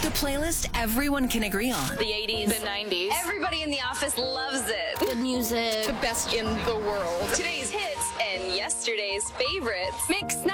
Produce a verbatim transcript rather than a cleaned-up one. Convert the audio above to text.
The playlist everyone can agree on. The eighties. The nineties. Everybody in the office loves it. Good music. The best in the world. Today's hits and yesterday's favorites. Mix